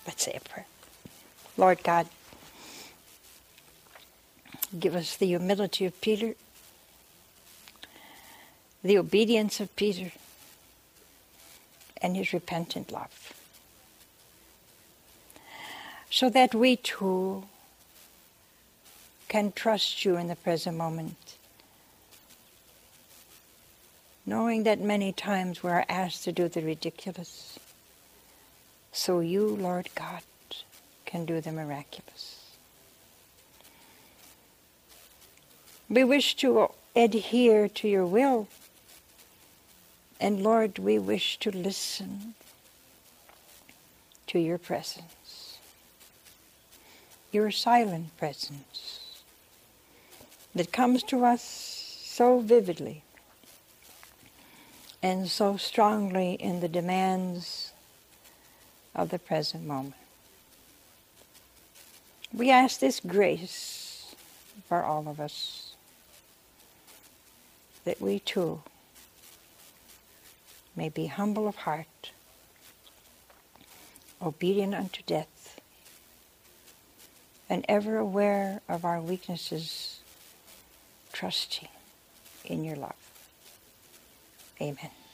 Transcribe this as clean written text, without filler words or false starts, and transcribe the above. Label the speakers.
Speaker 1: Let's say a prayer. Lord God, give us the humility of Peter, the obedience of Peter, and his repentant love, so that we too can trust you in the present moment, knowing that many times we are asked to do the ridiculous, so you, Lord God, can do the miraculous. We wish to adhere to your will, and Lord, we wish to listen to your presence, your silent presence that comes to us so vividly and so strongly in the demands of the present moment. We ask this grace for all of us, that we too may be humble of heart, obedient unto death, and ever aware of our weaknesses, trusting in your love. Amen.